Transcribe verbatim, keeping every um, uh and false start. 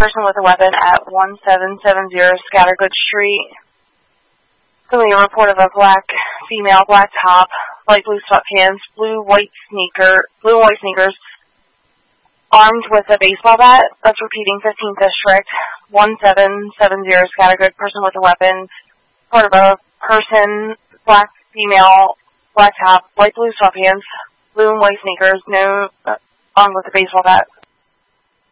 person with a weapon at one seven seven zero Scattergood Street. Somebody a report of a black female, black top, light blue sweatpants, blue white sneaker, blue and white sneakers, armed with a baseball bat. That's repeating fifteenth District, one seven seven zero Scattergood, person with a weapon. Part of a person, black female, black top, light blue sweatpants, blue and white sneakers, no, uh, armed with a baseball bat.